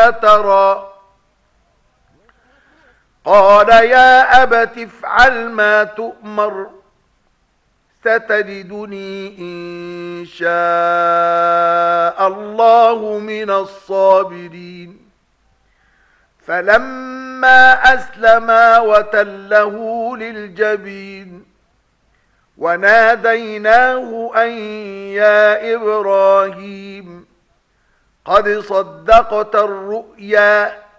لا ترى. قال يا أبت افعل ما تؤمر ستجدني إن شاء الله من الصابرين. فلما أسلما وتله للجبين وناديناه أن يا إبراهيم قد صدقت الرؤيا